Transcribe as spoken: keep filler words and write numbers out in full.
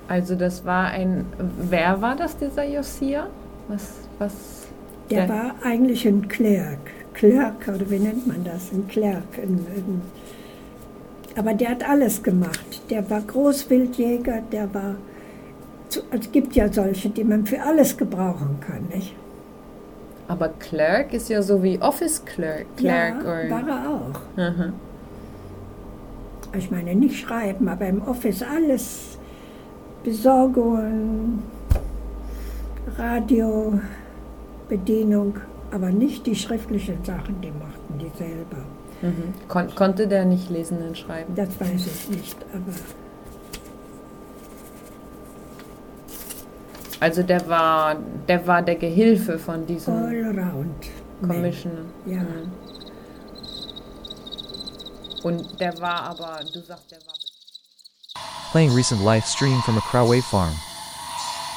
Also das war ein, wer war das, dieser Josiah? Was, was? Der, der war eigentlich ein Clerk. Clerk, oder wie nennt man das? Ein Clerk. Ein, ein, aber der hat alles gemacht. Der war Großwildjäger, der war, es gibt ja solche, die man für alles gebrauchen kann, nicht? Aber Clerk ist ja so wie Office Clerk. Clerk ja, or... war er auch. Mhm. Ich meine, nicht schreiben, aber im Office alles. Besorgung, Radio, Bedienung, aber nicht die schriftlichen Sachen, die machten die selber. Mhm. Kon- konnte der nicht lesen und schreiben? Das weiß ich nicht, aber... Also der war der, war der Gehilfe von diesem Allround Commissioner. Ja. Mhm. Und der war aber, du sagst, der war... Playing recent live stream from a Crowwave farm.